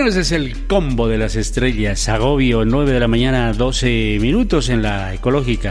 Ese es el combo de las estrellas. Agobio, 9 de la mañana, 12 minutos en la Ecológica.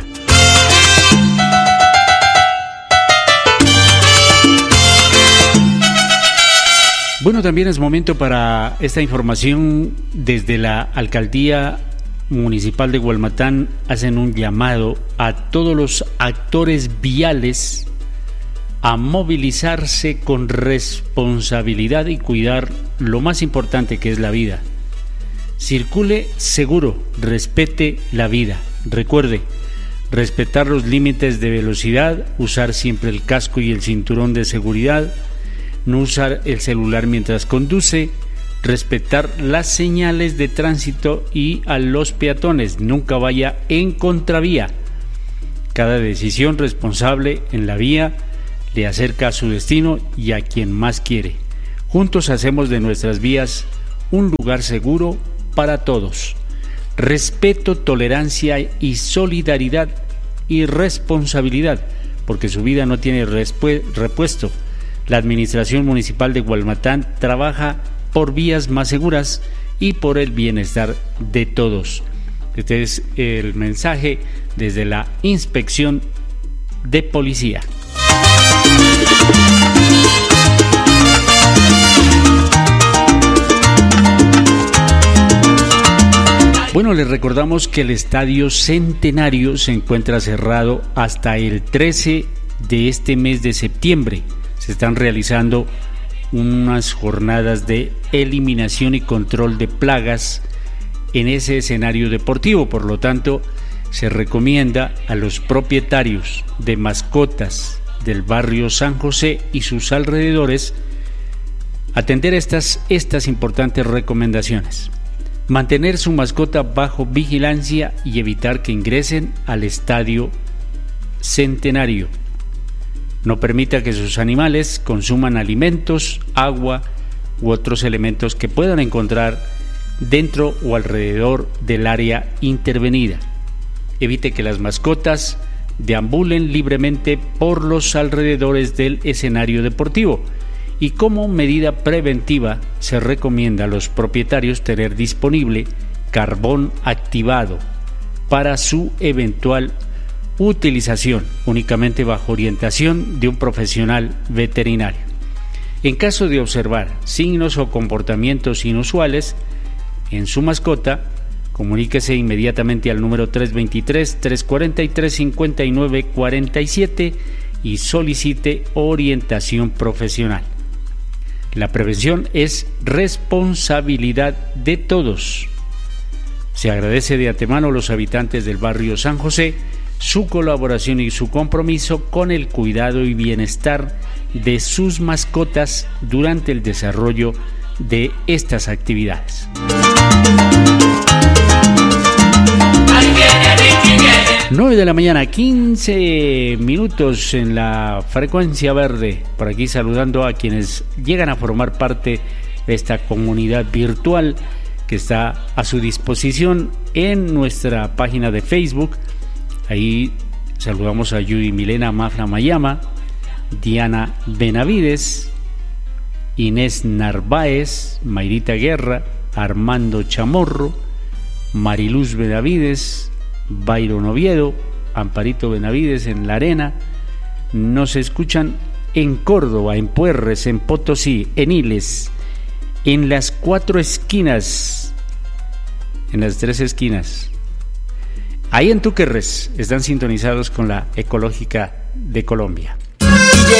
Bueno, también es momento para esta información. Desde la Alcaldía Municipal de Gualmatán hacen un llamado a todos los actores viales a movilizarse con responsabilidad y cuidar lo más importante, que es la vida. Circule seguro, respete la vida. Recuerde, respetar los límites de velocidad, usar siempre el casco y el cinturón de seguridad, no usar el celular mientras conduce, respetar las señales de tránsito y a los peatones, nunca vaya en contravía. Cada decisión responsable en la vía le acerca a su destino y a quien más quiere. Juntos hacemos de nuestras vías un lugar seguro para todos. Respeto, tolerancia y solidaridad y responsabilidad, porque su vida no tiene repuesto. La Administración Municipal de Gualmatán trabaja por vías más seguras y por el bienestar de todos. Este es el mensaje desde la Inspección de Policía. Bueno, les recordamos que el Estadio Centenario se encuentra cerrado hasta el 13 de este mes de septiembre. Se están realizando unas jornadas de eliminación y control de plagas en ese escenario deportivo. Por lo tanto, se recomienda a los propietarios de mascotas del barrio San José y sus alrededores atender estas importantes recomendaciones. Mantener su mascota bajo vigilancia y evitar que ingresen al Estadio Centenario. No permita que sus animales consuman alimentos, agua u otros elementos que puedan encontrar dentro o alrededor del área intervenida. Evite que las mascotas deambulen libremente por los alrededores del escenario deportivo. Y como medida preventiva, se recomienda a los propietarios tener disponible carbón activado para su eventual utilización, únicamente bajo orientación de un profesional veterinario. En caso de observar signos o comportamientos inusuales en su mascota, comuníquese inmediatamente al número 323-343-5947 y solicite orientación profesional. La prevención es responsabilidad de todos. Se agradece de antemano a los habitantes del barrio San José su colaboración y su compromiso con el cuidado y bienestar de sus mascotas durante el desarrollo de estas actividades. 9 de la mañana, 15 minutos en la frecuencia verde. Por aquí saludando a quienes llegan a formar parte de esta comunidad virtual que está a su disposición en nuestra página de Facebook. Ahí saludamos a Yuri Milena Mafra Mayama, Diana Benavides, Inés Narváez, Mayrita Guerra, Armando Chamorro, Mariluz Benavides, Byron Oviedo, Amparito Benavides en La Arena. Nos escuchan en Córdoba, en Puerres, en Potosí, en Iles, en las 4 esquinas, en las 3 esquinas. Ahí en Túquerres están sintonizados con la Ecológica de Colombia.